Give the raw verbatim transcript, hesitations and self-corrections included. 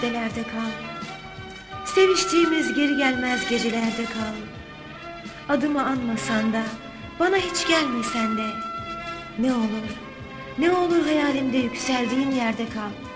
Delerde kal. Seviştiğimiz geri gelmez gecelerde kal. Adımı anmasan da, bana hiç gelmesen de. Ne olur, ne olur hayalimde yükseldiğin yerde kal.